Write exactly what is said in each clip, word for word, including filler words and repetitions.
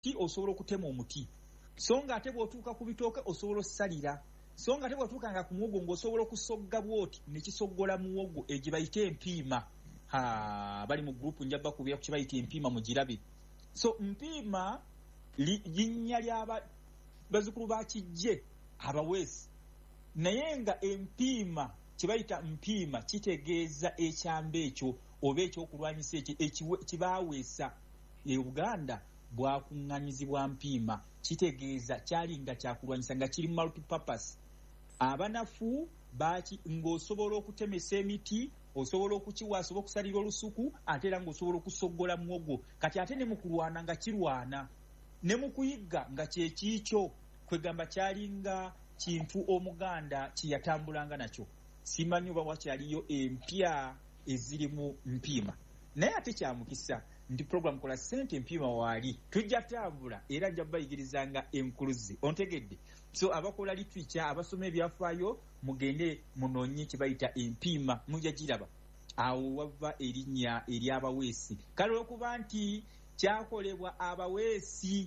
ti osobola okutema omuti so nga ate bw'otuuka ku bitooke osobola osalira so nga ate bw'otuukanga ku muwogo ng'osobola okusogga bwoti ne kisoggola muwogo egyo bayita empiima. Ha bali mu group njaba kubira ku kibayita empiima mu girabe. So mpiima linnya ly'aba bazukulu ba kijje abaweesi naye nga empiima kibayita mpiima kitegeeza ekyamba ekyo oba ekyokulwanyisa ekyo kibaaweesa. E Uganda bwakuŋŋanyizibwa mpiima kitegeeza kyalinga kyakulwanyisa nga kiri multipurpose. Abanafu baki ng'osobola okutemesa emiti osobola okukiwaasa oba okusalira olusuku ate era ng'osobola okusoggola muwogo kati ate ne mu kulwana nga kirwana ne mu kuyigga nga kyekiikyo kwegamba kyalinga kintu Omuganda kiyatambulanga nakyo. Simanyi oba wakyaliyo empya ezirimu mpiima naye ate kyamukisa ndi program kola sente empiima waali tujja tambula era njja bayigirizanga enkuluzi ontegedde. So abakola literature abasoma ebyafaayo mugende munoonye kibayita empiima mujja giraba awo wava erinnya ery'abaweesi. Kale okuba nti kyakolebwa abaweesi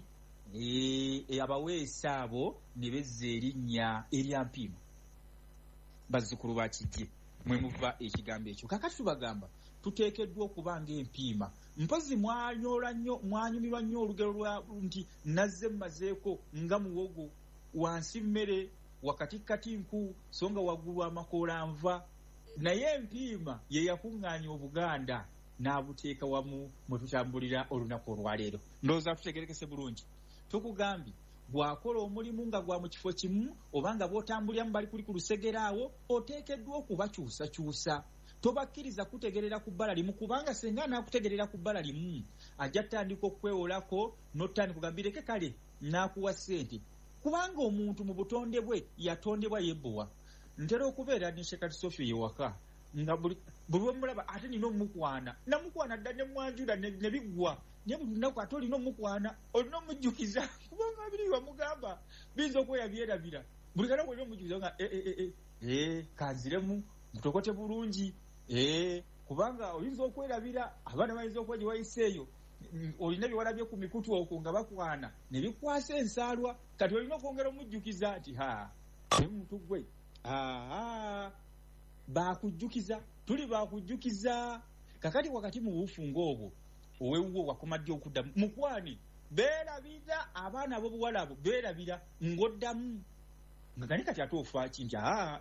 e abaweesi abo ne bezza erinnya erya mpiima bazzukulu ba kijje mwe muva ekigambo ekyo. Kakati tubagamba tuteekeddwa okuba ng'empiima mpozi mwanyola nnyo mwanyumirwa nnyo olugero lwa nti nazze mmazeeko nga muwogo wansi mmere wakati kati nku so nga waggulu amakoola nva naye empiima ye yakuŋŋaanya Obuganda n'abuteeka wamu mwe tutambulira olunaku olwaleero. Ndowooza tutegerekese bulungi. Tukugambye bw'akola omulimu nga gwa mu kifo kimu oba nga bw'otambuliramu bali kuli ku lusegera awo oteekeddwa okubakyusakyusa. Tobakkiriza kutegerera ku bbala limu kubanga senga n'akutegerera ku bbala limu ajja tandika okwewolako n'otandika kugambireke kale n'akuwa ssente kubanga omuntu mu butonde bwe yatondebwa yebbowa. Ntera okubeera ne Shekati Sofio yewaka nga buli buli mulaba ate nina omukwana namukwana dda ne mwanjula ne biggwa naye buli lunaku ate olina omukwana olina omujjukiza kubanga biri bamugamba biyinza okweyabirabira buli kanaku olina omujjukiza nga e e e e kanziremu mutokote bulungi e kubanga oyinza okwerabira abaana bayinza okweji wayiseeyo olina bye walabye ku mikutu okwo nga bakwana ne bikwasa ensaalwa kati olina okwongera omujjukiza nti ha omuntu gwe aa baakujjukiza tuli baakujjukiza. Kakati wakati mu buufu ng'obwo owewuwo wakomadde okudda mukwani beerabira abaana ab'obuwala abo beerabira ng'oddamu nga gani kati ate ofa ki nti aa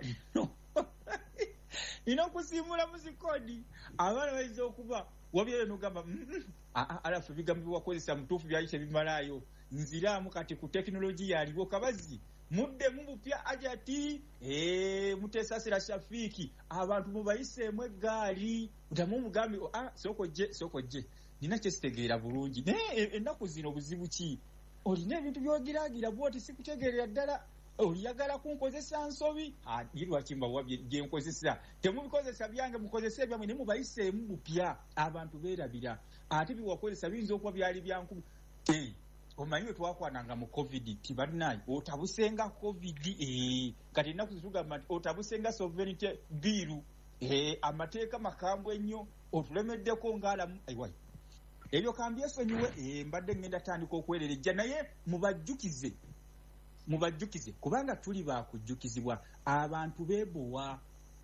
nina okusiimula muzikodi abaana bayinza okuba wabyeyo nogamba alafu ebigambo byewakozesa mutuufu byali tebimalaayo nziraamu kati ku tekinologiya aliwo kabazi mudde mu bupya ajati eh mutesasira Shafiiki abantu mubayiseemu eggaali utamu mugambi ah sokojje sokojje nina kyesitegeera bulungi naye ennaku zino buzibu ki olina ebintu byogiraagira bwoti sikutegeerera ddala oliyagala kunkozesa nsobi ah yirwa kimba wabye gye nkozesa temubikozesa byange mukozesa ebyamwe ne mubayiseemu bupya abantu beerabira ate biwakozesa biyinza okuba byali byanku eh omanyi twakwananga mu covid tibannayi otabusenga covid eh kati ennaku zitugamba nti otabusenga sovereignty biru eh amateeka makambwe ennyo otulemeddeko ng'alamu ayiwayi ebyo kambyesonyiwe eh mbadde ngenda tandika okwererejja naye mubajjukize mubajjukize kubanga tuli baakujjukizibwa abantu beebowa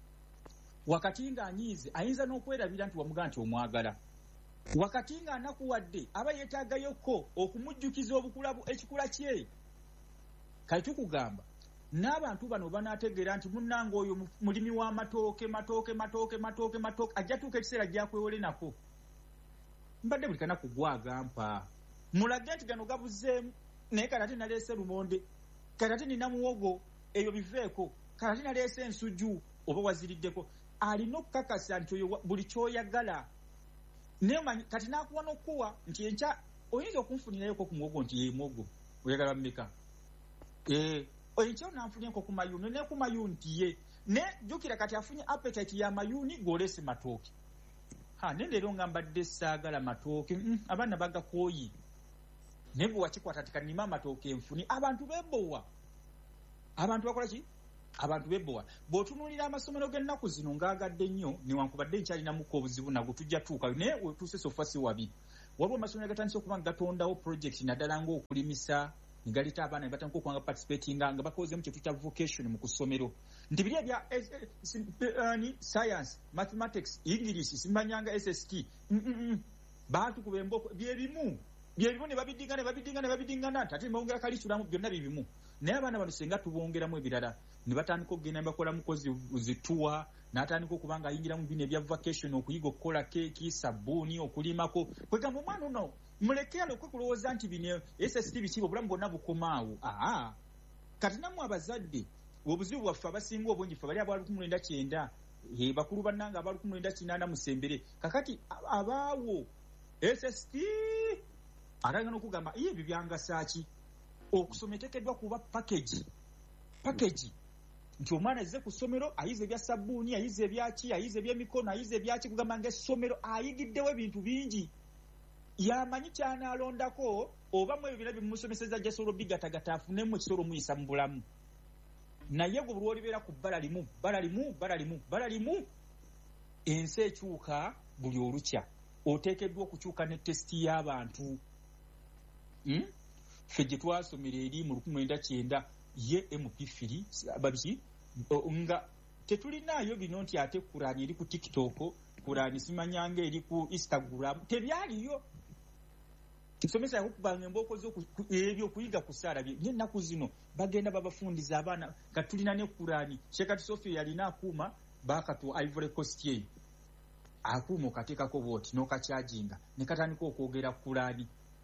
wakati nga anyiize ayinza n'okwerabira nti wamugaa nti omwagala wakati nga anakuwadde aba yeetaagayoko okumujjukiza obukulabu ekikula kye. Kati tukugamba n'abantu bano banaategeera nti munnanga oyo mulimi w'amatooke matooke matooke matooke matooke ajja tuuka ekiseera gyakwewole nako mbadde buli kanaku gwagampa mulage nti gano gabuzeemu naye kati ate naleese lumonde kati ate nina muwogo ebyo biveeko kati ate naleese ensujju oba waziriddeko alina okukakasa nti oyo buli kyoyagala nemanyi kati nakuwa n'okuwa nti enkya oyinza okunfunirayoko ku muwogo nti ye muwogo oyagala mmeka eh enkya onanfunireko ku mayuuni ne ku mayuuni nti ye ne jjukira kati afunye appetite ya mayuuni g'oleese matooke ha ne leero nga mbadde saagala matooke mm, abaana bagakooyi ne bwe wakikwata tikanima amatooke enfuni abantu beebowa abantu bakola ki abantu bebowa bw'otunuulira amasomero g'ennaku zino ngaagadde nnyo newankubadde nkyalinamuko obuzibu nagwo tujja tuuka naye wetuuse sofa si wabi waliwo amasomero agatandise okuba nga gatondawo project naddala ng'okulimisa ngalita abaana ne batandika okuba nga participatinga nga bakozemu kye tuyita vocation mu kusomero nti biri ebya science mathematics english simanyanga S S T baatukuba emboko byebimu byebimu ne babidinga ne babidinga ne babidingana ate mbongera kalisulamu byonna bibimu naye abaana bano senga tubongeramu ebirala ne batandika okugenda bakola mukozi zituwa n'atandika okuba nga ayingira mu bino ebya vacation okuyiga okukola keeki sabbuuni okulimako kwegamba omwana ono muleke alokwe kulowooza nti bino S S T bikiba obulamu bwonna bukomaawo aa kati nammwe abazadde obuzibu bwaffe abasinga obungi ffe bali aba lukumi lwenda kyenda bakulu bannanga aba lukumi lwenda kinaana musembere kakati abaawo S S T atagana okugamba iye ebyo byangasaaki okusoma eteekeddwa kuba package package nti omwana azze ku ssomero ayize ebya sabbuuni ayize ebyaki ayize ebyemikono ayize ebyaki kugamba ng'essomero ayigiddewo ebintu bingi yamanyi kyanaalondako oba mu ebyo byonna bimusomeseza jasobola bigatagata afunemu ekisolo muyisa mu bulamu naye gwe buli olibeera ku bbala limu bbala limu bbala limu bbala limu ensi ekyuka buli olukya oteekeddwa okukyuka ne tesiti y'abantu hmm? ffe gye twasomera eri mu lukumi lwenda kyenda ye M P three babiki nga tetulinaayo bino nti ate Kurani eri ku TikTok Kurani simanyanga eri ku Instagram tebyaliyo kisomesa yakubanga emboko zo ebyo kuyiga kusaala bye n'ennaku zino bagenda babafundiza abaana katulina ne Kurani Shekati Sophia yalina akuuma bakatu Ivory Coast ye akuuma okateekako bwoti n'okakyajinga ne katandika okwogera Kurani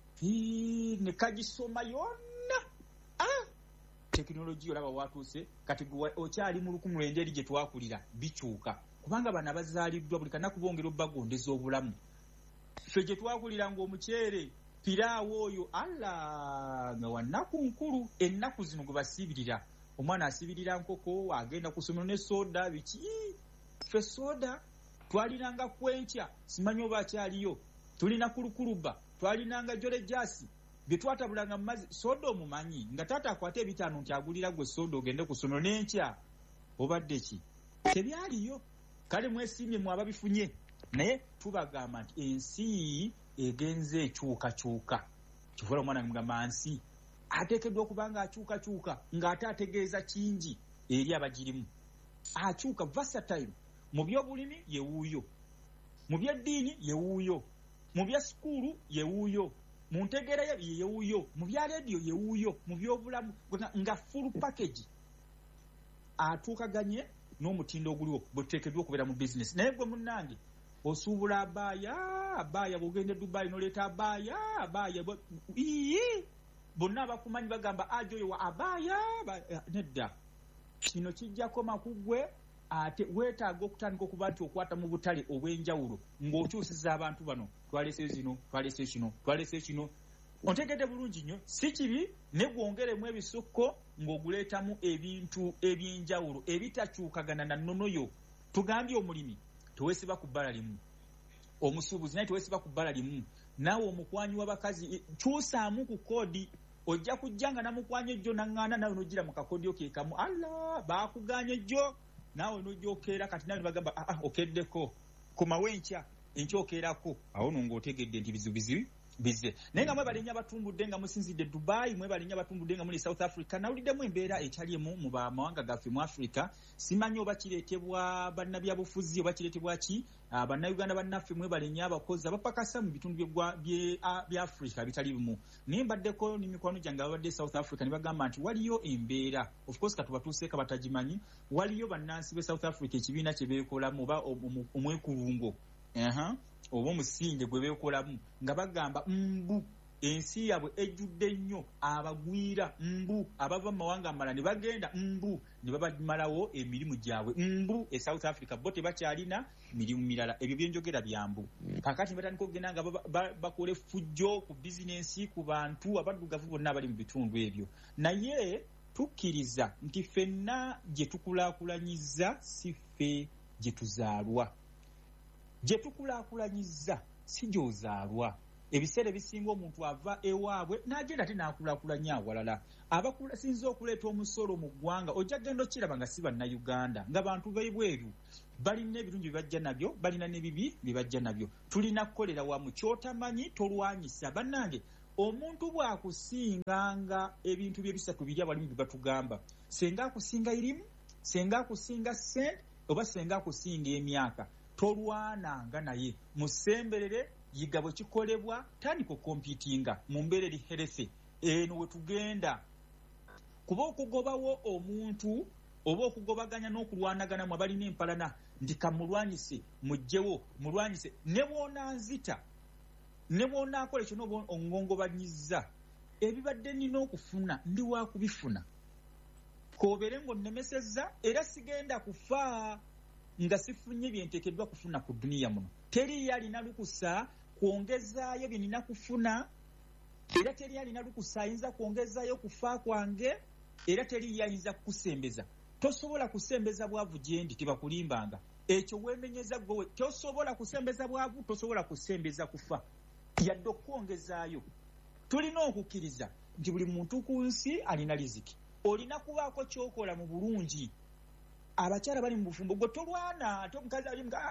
ne kagisoma yonna ah tekinologiya olaba watuuse kati okyali mu lukumi lwenda eri gye twakulira bikyuka kubanga bana bazaaliddwa buli kanaku bongera obbagondeza obulamu ffe gye twakulira ng'omuceere piraawo oyo alla nga wannaku nkulu ennaku zino gwe basiibirira omwana asibirira nkoko agenda ku ssomero ne soda biki ffe soda twalinanga kwenkya simanyi oba akyaliyo tulina kulukuluba twalinanga jole jasi bye twatabulanga mu mazzi soda omumanyi nga taata akwate ebitaano nti agulira gwe soda ogende ku ssomero n'enkya obadde ki tebyaliyo kale mwesiimye mu ababifunye naye tubagamba nti ensi egenze ekyukakyuka kifuula omwana mugamba nsi ateekeddwa okuba nga akyukakyuka ng'ate ategeeza kingi eri abagirimu akyuka versatile mu by'obulimi ye wuuyo mu by'eddiini ye wuuyo mu bya sikuulu ye wuuyo mu ntegeera ye wuuyo mu bya leediyo ye wuuyo mu by'obulamu nga full package atuukaganye n'omutindo oguliwo bwe tuteekeddwa okubeera mu bizinesi naye gwe munnange osuubula abaaya abaaya bw'ogenda e Dubai n'oleeta abaaya abaaya ii bonna abakumanyi bagamba ajo oyo wa abaaya nedda kino kijjako makugwe ate weetaaga okutandika okuba nti okwata mu butale obw'enjawulo ng'okyusiza abantu bano twalese zino twalese kino twalese kino ontegedde bulungi nnyo si kibi ne gwongeremu ebisukko ng'oguleetamu ebintu eby'enjawulo ebitakyukagana na nnono yo tugambye omulimi teweesiba ku bbala limu omusuubuzi naye teweesiba ku bbala limu naawe omukwanyi w'abakazi kyusaamu ku koodi ojja kujja nga namukwanyi ejjo naŋŋaana nawe n'ogira mu kakoodi okeekamu alla baakuganya ejjo naawe n'ojja okeera kati nawe ne bagamba aa okeddeko komawo enkya enkya okeerako awo no ng'otegedde nti bizibizi bize naye nga mwebalenya abatumbudde nga musinzidde Dubai mwebalenya abatumbudde nga muli South Africa nawuliddemu embeera ekyaliemu mu bamawanga gaffe mu Africa simanyi oba kireetebwa bannabyabufuzi oba kireetebwa ki bannayuganda bannaffe mwebalenya abakozi abapakasa mu bitundu bya Africa bitali bimu naye mbaddeko n'emikwano gyange ababadde South Africa ne bagamba nti waliyo embeera of course katubatuuseeka batagimanyi waliyo bannansi be South Africa ekibiina kye beekolamu oba omwekulungo aha oba omusinge gwe beekolamu nga bagamba mbu ensi yabwe ejjudde nnyo abagwira mbu abava mu mawanga amalala ne bagenda mbu ne babamalawo emirimu gyabwe mbu e South Africa bo tebakyalina mirimu mirala ebyo byenjogera byambu kakati ne batandika okugenda nga bakola effujjo ku bizinensi ku bantu abaddugavu bonna abali mu bitundu ebyo naye tukkiriza nti ffenna gye tukulaakulanyiza si ffe gye tuzaalwa gye tukulaakulanyiza si gy'ozaalwa ebiseera ebisinga omuntu ava ewaabwe n'agenda ate n'akulakulanya awalala abasinza okuleeta omusolo mu ggwanga ojja genda okiraba nga si bannayuganda nga bantu b'ebweru balina ebirungi bye bajja nabyo balina n'ebibi bye bajja nabyo tulina kukolera wamu kyotamanyi tolwanyisa bannange omuntu bw'akusinganga ebintu bye bisatu biri abalimu bye batugamba senga akusinga irimu senga akusinga ssente oba senga akusinga emyaka tolwananga naye musemberere yiga bwe kikolebwa tandika okompitinga mu mbeera eri herefe eno we tugenda kuba okugobawo omuntu oba okugobaganya n'okulwanagana mu abalina empalana ndi kamulwanyise mujjewo mulwanyise ne bw'onanzita ne bw'onaakola ekyo n'oba ongongobanyizza ebibadde nina okufuna ndi wa kubifuna koobere ng'onnemesezza era sigenda kufa nga sifunye bye nteekeddwa kufuna ku duniya muno teri yalina lukusa kwongezaayo bye nina kufuna era teri yalina lukusa ayinza kwongezaayo kufa kwange era teri yayinza kukusembeza tosobola kusembeza bwavu gye ndi tebakulimbanga ekyo weemenyeza gwe tosobola kusembeza bwavu tosobola kusembeza kufa yadde okwongezaayo tulina okukkiriza nti buli muntu ku nsi alina riziki olina kubaako kyokola mu bulungi abakyala bali mu bufumbo gwe tolwana ate omukazi ali nga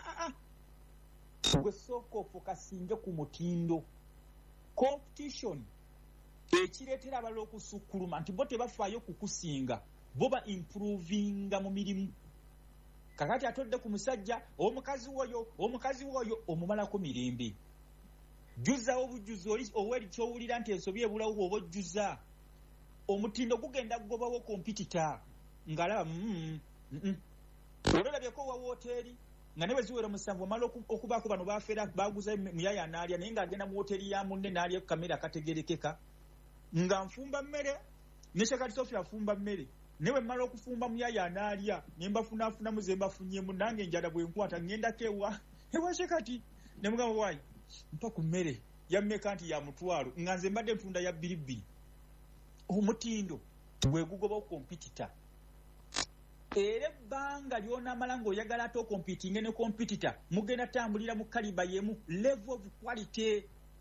gwe sooka ofokasinge ku mutindo competition ekireetera abalala okusukkuluma nti bo tebafaayo kukusinga bo ba improvinga mu mirimu kakati atodde ku musajja omukazi woyo omukazi woyo omumalako mirembe jjuzawo obujjuzi oli oweri kyowulira nti ensobi ebulawo bw'oba ojjuza omutindo gugenda kugobawo kompitita ng'alaba ololabyeko wa woteeri nga ne bwe ziwera musanvu omala okubaako bano bafeera baguza muyaya n'alya naye ng'agenda mu woteeri ya munne n'alya kamera akategerekeka nga nfumba mmere ne Shekati Sophia afumba mmere ne bwe mmala okufumba muyaya n'alya ne mbafunaafunamu ze mbafunyemu nange enjala bwe nkwata ŋŋendako ewa ewa Shekati ne mugamba waayi mpa ku mmere yammeka nti ya mutwalo nga nze mbadde ntunda ya bbiribbiri omutindo bwe gugobawo kompitita era ebbanga ly'onaamala ng'oyagala ate okompitinge ne kompitita mugenda tambulira mu kaliba yemu level of quality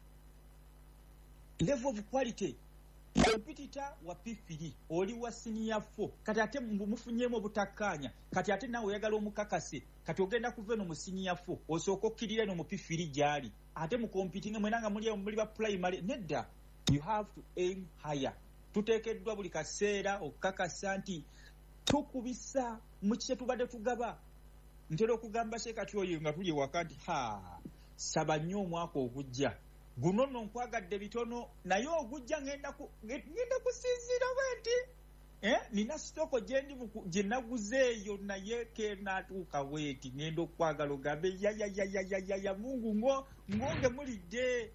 level of quality kompitita wa pifiri oli wa siniya fo kati ate mufunyemu obutakkaanya kati ate naawe oyagala omukakase kati ogenda kuva eno mu siniya fo osooka okkirira eno mu pifiri gy'ali ate mu kompitinge mwena nga muli muli ba primary nedda you have to aim higher tuteekeddwa buli kaseera okukakasa nti tukubisa mu kye tubadde tugaba ntera okugamba Shekati oyo nga tuli waka nti ha saba nnyo omwaka ogujja guno nno nkwagadde bitono naye ogujja ngenda kusinziira bwe nti eh nina sitoko gye naguzeeyo naye kenatuuka bweti ngenda okwagala ogambe yayayayayaya mungu ngo ngonge mulidde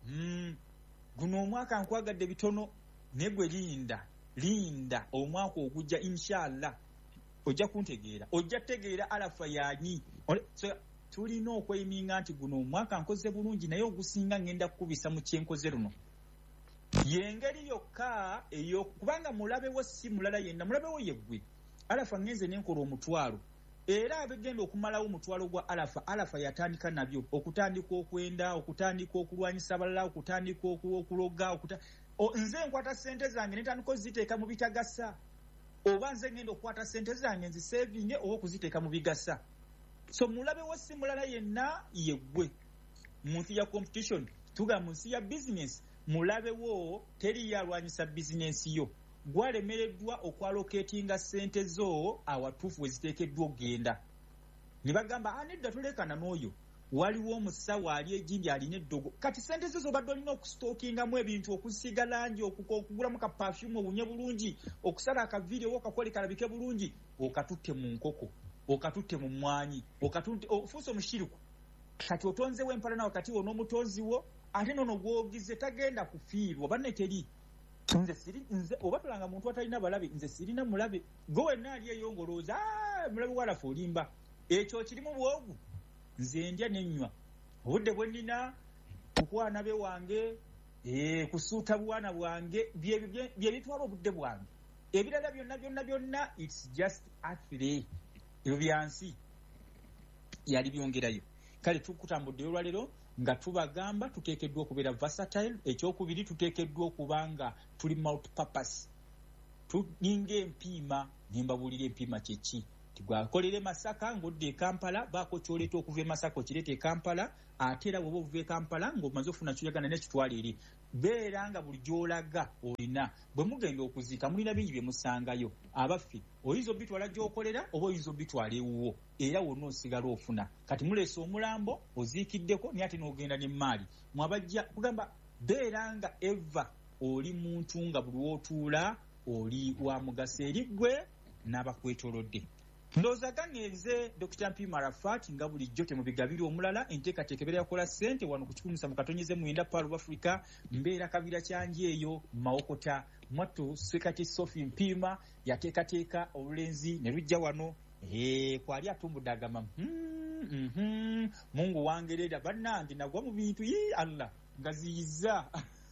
guno omwaka nkwagadde bitono naye gwe linda linda omwaka ogujja inshallah ojja kuntegeera ojja tegeera alafa yanyi so tulina okweyiminga nti guno omwaka nkoze bulungi naye ogusinga ngenda kukubisa mu kyenkoze luno yengeri yokka eyo kubanga mulabewo si mulala yenna mulabewo yeggwe alafa ngenze nenkola omutwalo era abegenda okumalawo omutwalo gwa alafa alafa yatandika nabyo okutandika okwenda okutandika okulwanyisa abalala okutandika okuloga nze nkwata sente zange netandika oziteeka mu bitagasa oba nze ngenda okukwata sente zange nzisevinge oba okuziteeka mu bigasa so mulabewo si mulala yenna yeggwe mu nsi ya competition tuga mu nsi ya business mulabewo teri yalwanyisa bizinensi yo gwalemereddwa okwaloketinga sente zo awatuufu weziteekeddwa ogenda ne bagamba anedda tulekana n'oyo waliwo omusawo ali egindi alina eddogo kati sente zo zobadde olina okusitookingamu ebintu okusiga langi okugulamu ka perfume obunye bulungi okusala akaviiri oba okakola kalabike bulungi okatutte mu nkoko okatutte mu mwanyi okatutte ofuuse omushiriku kati otonzewo empalana wakati wo n'omutonzi wo ate nono gwogize tagenda kufiirwa banne teri nze siri nze oba tulanga muntu atalina balabe nze sirina mulabe gwe wenna ali eyongolooza mulabe walafe olimba ekyo kirimu bwogu nze ndya nenywa obudde bwe nnina kukwana be wange ee kusuuta bwana bwange bye bitwala obudde bwange ebirala byonna byonna byonna it's just actually ebyo byansi yali byongerayo kale tukutambudde olwalero nga tubagamba tuteekeddwa okubeera versatile. Ekyokubiri tuteekeddwa okubanga tuli multipurpose. Tuninga empiima nembabuulira empiima kyeki. Tigwakolere Masaka ng'odde e Kampala baako kyoleeta okuva e Masaka okireeta e Kampala ate era bw'oba ovuva e Kampala ng'omaze okufuna kyoyagana n'ekitwala eri. Beera nga buli gy'olaga olina bwe mugenda okuziika mulina bingi bye musangayo. Abaffe oyinza obitwala gy'okolera oba oyinza obitwala ewuwo era wonna osigala ofuna. Kati muleese omulambo oziikiddeko naye ate n'ogenda n'emmaali. Mwabajja kugamba beera nga eva oli muntu nga buli w'otuula oli wa mugaso eri ggwe n'abakwetoolodde. Ndowooza gangenze Dokita Mpiima Arafat nga bulijjo temubigabira omulala enteekateeka ebeera yakola ssente wano ku kikumi mu katonyeze mwenda Paul of Africa mbeera kabira kyanje eyo Mawokota mwattu Sekati Sophie Mpiima yateekateeka olulenzi ne lujja wano ee kwali atumbudde agamba mm, mm, mm, Mungu wangerera bannange nagwa mu bintu yi Allah ngaziyiza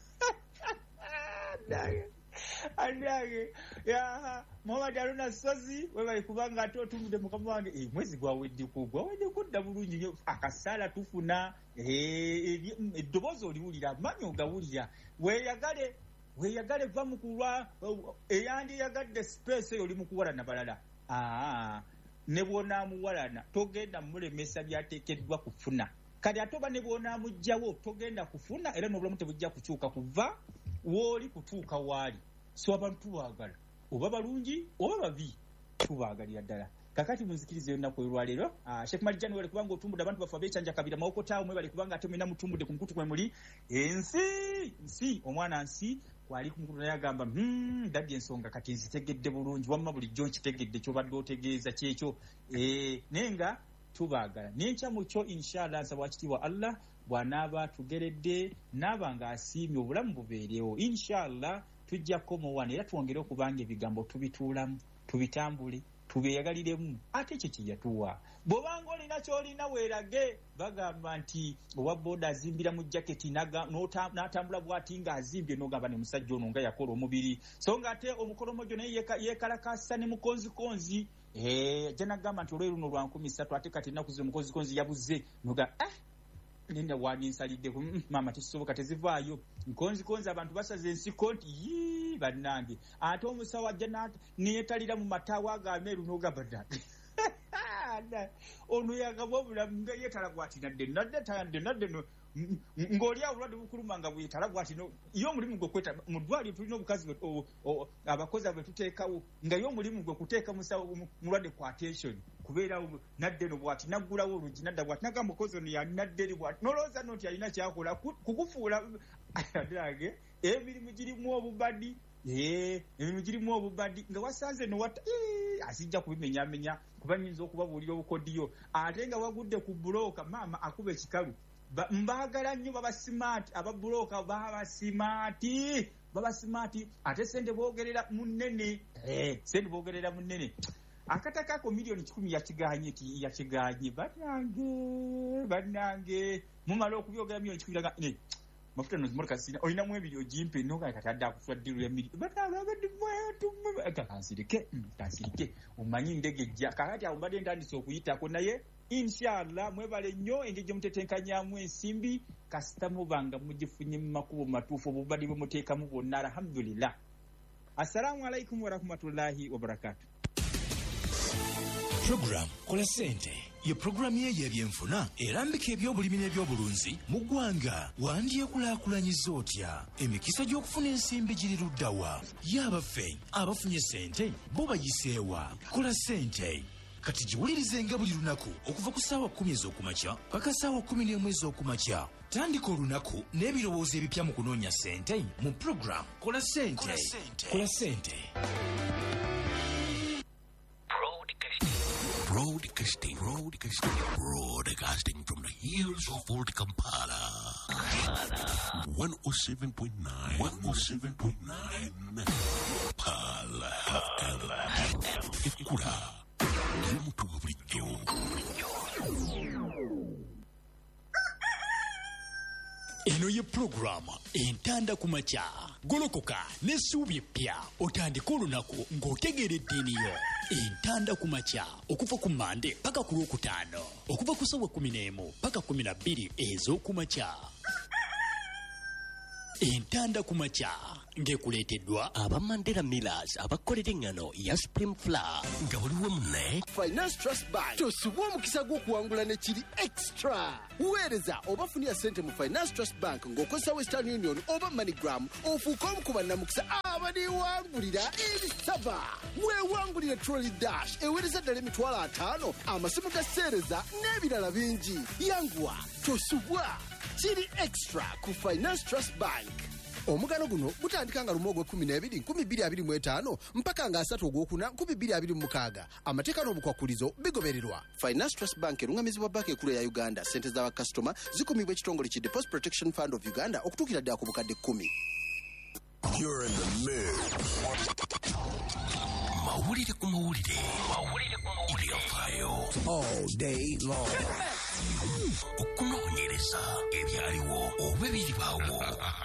Andage ya Muhammad Haruna Sozi wewe kubanga ate otumudde mukama wange eh mwezi gwawedde kugwa wede kudda bulungi nnyo akasala tufuna eh eddobozo oliwulira manyo gawulira weyagale weyagale va mukulwa eyandi yagadde space eyo oli mukuwala na balala ah ne bwona muwalana togenda mulemesa byateekeddwa kufuna kali atoba ne bwona mujjawo togenda kufuna era n'obulamu tebujja kukyuka kuva woli kutuuka waali. So abantu tubaagala oba balungi oba babi tubaagalira ddala. Kakati muzikirize ennaku olwaleero ah Sheikh Malijani wale kubanga otumbudde abantu bafa beechanja kabira Mawokota mwe bali kubanga ate mwina mutumbudde ku mukutu kwe muli ensi nsi omwana nsi kwali ku mukutu yagamba hmm daddi ensonga kati nzitegedde bulungi wamma bulijjo nkitegedde kyobadde otegeeza kyekyo eh nenga tubaagala n'enkya mu kyo inshallah nsaba kitiibwa Allah bw'anaaba tugeredde n'abanga asiimye obulamu bubeerewo inshallah tujja komowana era twongere okubanga ebigambo tubituulamu tubitambule tubeeyagaliremu ate ekyo kyeyatuwa. Bw'obanga olina ky'olina weerage bagamba nti owa booda azimbira mu jaketi n'atambula bw'ati ng'azimbye n'ogamba ne musajja ono nga yakola omubiri so ng'ate omukolomojo naye yeekalakaasa ne mukonzikonzi eh ajja n'agamba nti olw'eruno lwa nkumi ssatu ate kati ennaku ze omukonzikonzi yabuze noga eh nenda wani nsalidde mm, mama tisoboka tezivaayo nkonzikonzi abantu basaze ensiko nti yi bannange ate omusawo ajja neyetalira mu mataawo agameeru n'ogabada ono yagaba obulamu nga yeetala bw'ati nadde nadde tayadde nadde ng'oli obulwadde bukuluma nga bwetala bw'ati yo omulimu gwe kweta mu ddwaliro tulina obukazi abakozi abwe tuteekawo nga yo omulimu gwe kuteeka mulwadde ku attention kubeera nadde no bw'ati naggulawo oluggi nadda bw'ati nagamba mukozi ono yali nadde eri bw'ati nolowooza nno nti alina kyakola kukufuula adange emirimu girimu obubadi ee emirimu girimu obubadi nga wasanze nowata asijja kubimenyamenya kuba nyinza okubabuulira obukodiyo ate nga wagudde ku bulooka maama akuba ekikalu mbaagala nnyo baba simaati ababulooka baba simaati baba simaati ate sente boogerera munene eh sente boogerera munene akatakako milioni kikumi yakiganye ti yakiganye banange banange mumala okubyogera milioni kikumi ne mafuta no zimorka sina oyina mu ebiri ojimpe no kaka tadda kufwa diru ya milioni bananga badi mwe akansirike kansirike umanyi ndege jja kakati abadde ndandise okuyitako naye inshallah mwebale nnyo engejje mutetenkanyamu ensimbi kasita mubanga mugifunye mu makubo matuufu obubadi bwe muteekamu bonna alhamdulillah. Assalamu alaikum wa rahmatullahi wa barakatuh. Program Kola Sente ye program ye y'ebyenfuna erambika ebyobulimi n'ebyobulunzi mu ggwanga wandyekulaakulanyiza otya emikisa gy'okufuna ensimbi giri luddawa y'abaffe abafunye sente bo bayiseewa. Kola Sente kati giwulirize nga buli lunaku okuva ku ssaawa kkumi ez'okumakya paka ssaawa kkumi n'emu ez'okumakya. Tandika olunaku n'ebirowoozo ebipya mu kunoonya sente mu program Kola Sente. Kola Sente. Broadcasting, broadcasting, broadcasting from the hills of Old Kampala. one oh seven point nine, one oh seven point nine, Pala F M. Ekura, Limutu Bulijjo. Eno ye pro Programu entanda kumacha golokoka n'essuubi eppya otandika olunaku ng'otegeeredde eniyo. Entanda kumacha okuva ku Mande paka ku Lwokutaano, okuva ku ssaawa kumi n'emu paka kumi na bbiri ez'okumacha. Entanda kumacha ngekuleeteddwa aba Mandela Millers abakolera engano ya Supreme Flour nga waliwo munne Finance Trust Bank tosubwa omukisa gw'okuwangula ne kiri extra. Weereza oba funira ssente mu Finance Trust Bank ng'okozesa Western Union oba MoneyGram ofuuke omu ku bannamukisa abaliwangulira ebisava. Weewangulire Trolley Dash eweereza ddala emitwalo ataano, amasimu ga sseereza n'ebirala bingi. Yanguwa tosubwa kiri extra ku Finance Trust Bank. Omugano guno gutandika nga lumu ogw'ekkumi n'ebiri nkumi bbiri abiri mu etaano mpaka nga asatu ogwokuna nkumi bbiri abiri mu mukaaga. Amateeka n'obukwakulizo bigobererwa. Finance Trust Bank erungamizibwa banka ekkulu ya Uganda. Ssente z'abakasitoma zikumibwa ekitongole ki Deposit Protection Fund of Uganda okutuukira ddala ku bukadde kkumi. You're in the mix. Mawulire ku mawulire. Mawulire ku mawulire. Yafaayo. All day long. Okunoonyereza ebyaliwo oba ebiribaawo.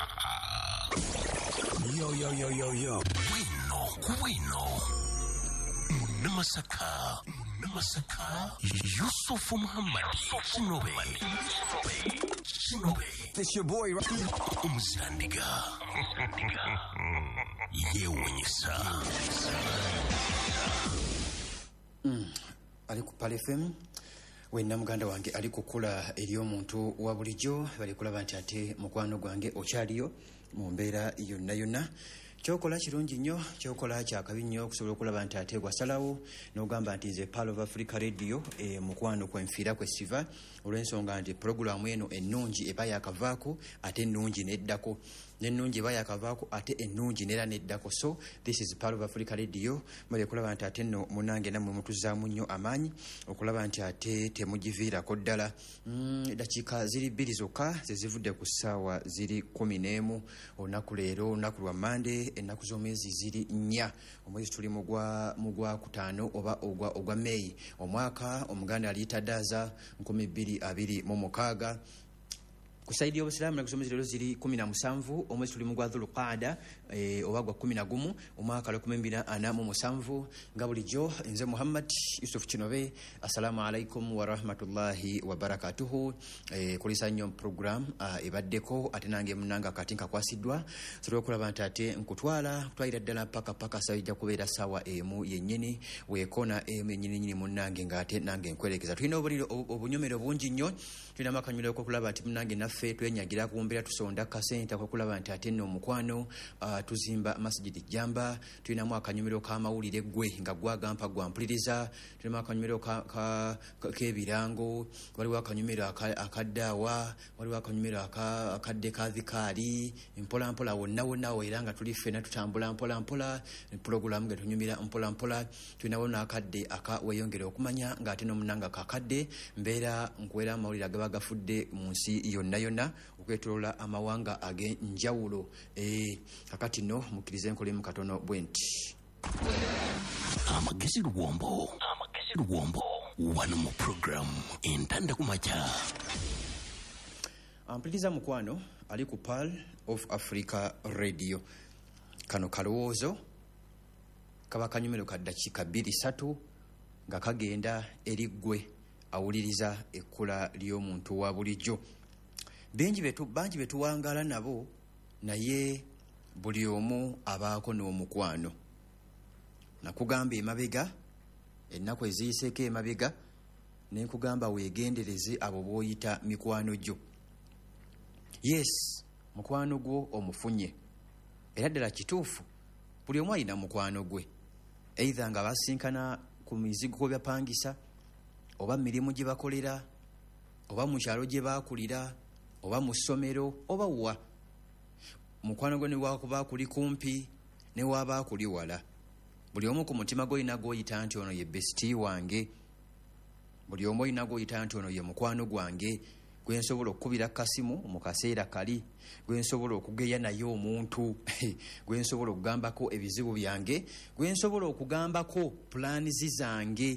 Yo, yo, yo, yo, yo. Wino ku wino. Munamasaka. Munamasaka. Yusufu Muhammad. Kinobe. Kinobe. It's your boy, right? Umuzirandiga. Yewunyisa. Mm. Ali ku Pale F M. Wenna muganda wange ali kukula eri omuntu wa bulijjo bali kulaba nti ate mukwano gwange okyaliyo mu mbeera yonna yonna. Kyokola kirungi nnyo, kyokola kyakabi nnyo okusobola okulaba nti ate gwasalawo n'ogamba nti nze Pearl of Africa Radio e, mukwano kwenfiira kwesiva olw'ensonga nti puroguramu eno ennungi eba yakavaako ate ennungi neddako, n'ennungi eba yakavaako ate ennungi neera neddako. So this is Pearl of Africa Radio. Muli kulaba nti ate nno munange nammwe mutuzaamu nnyo amaanyi okulaba nti ate temugiviirako ddala. Mm, dakiika ziri bbiri zokka ze zivudde ku ssaawa ziri kumi n'emu olunaku leero, olunaku lwa Mande. Ennaku z'omwezi ziri nnya, omwezi tuli mugwa mugwa kutaano oba ogwa ogwa May, omwaka omuganda aliyitaddaza nkumi bbiri abiri mu mukaaga. Ku saidi y'Obusiraamu ennaku z'omwezi leero ziri kumi na musanvu, omwezi tuli mugwa Dhulqaada e, oba gwa kumi na gumu omwaka lukumi bbiri ana mu musanvu. Nga bulijjo nze Muhammad Yusuf Kinobe, assalamu alaikum wa rahmatullahi wa barakatuhu. E, kulisa nnyo program uh, ebaddeko ate nange munanga kati nkakwasiddwa sobola okulaba nti ate nkutwala kutwalira ddala paka paka sajja kubeera ssaawa emu yennyini weekona emu yennyini nyini munnange ng'ate nange nkwerekeza. Tulina obuliro obunyomero bungi nnyo, tulina amakanyulo k'okulaba nti munnange naffe twenyagira ku mbeera tusonda kasente k'okulaba nti ate nno omukwano uh, tuzimba masjidi Jamba. Tulinamu akanyumiro k'amawulire gwe nga gwagampa gwampuliriza, tulinamu akanyumiro k'ebirango, waliwo akanyumiro akaddaawa, waliwo akanyumiro akadde ka dhikaali, mpola mpola wonna wonna era nga tuli ffena tutambula mpola mpola, puroguramu ge tunyumira mpola mpola. Tulinawo n'akadde akaweeyongera okumanya ng'ate n'omunanga kakadde mbeera nkuwera amawulire agaba gafudde mu nsi yonna yonna okwetolola amawanga ag'enjawulo. E, kakati no mukkirize nkolemu katono bwe nti amagezi luwombo. Amagezi luwombo wano mu program entanda kumacha. Ampuliriza mukwano ali ku Pearl of Africa Radio. Kano kalowoozo kaba kanyumiro ka ddakiika bbiri ssatu nga kagenda eri ggwe awuliriza ekkula ly'omuntu wa bulijjo. Bengi betu bangi betuwangaala nabo naye buli omu abaako n'omukwano. Nakugamba emabega ennaku eziyiseeko emabega ne nkugamba weegendereze abo b'oyita mikwano gyo. Yes, mukwano gwo omufunye era ddala kituufu buli omu alina mukwano gwe, either nga basinkana ku mizigo byapangisa oba mirimu gye bakolera oba mu kyalo gye baakulira oba mu ssomero oba wa. Mukwano gwe ne wakuba kuli kumpi ne waba kuli wala, buli omu ku mutima gw'olina gw'oyita nti ono ye besiti wange, buli omu olina gw'oyita nti ono ye mukwano gwange gwe nsobola okukubira kasimu mu kaseera kali, gwe nsobola okugeya naye omuntu gwe nsobola okugambako ebizibu byange, gwe nsobola okugambako pulaanizi zange.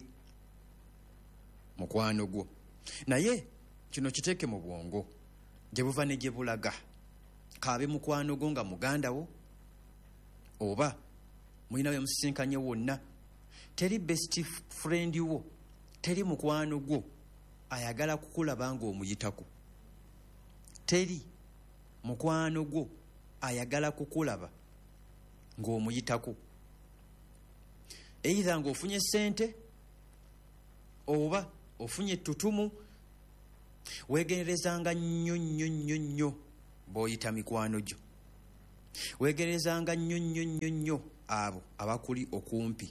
Mukwano gwo naye kino kiteeke mu bwongo gye buva ne gye bulaga. kaabe mukwano go nga muganda wo oba mulina we musisinkanye wonna, teri best friend wo, teri mukwano gwo ayagala kukulaba ng'omuyitako, teri mukwano gwo ayagala kukulaba ng'omuyitako, either ng'ofunye ssente oba ofunye ettutumu. Weegerezanga nnyo nnyo nnyo nnyo bw'oyita mikwano gyo, weegerezanga nnyo nnyo nnyo nnyo abo abakuli okumpi,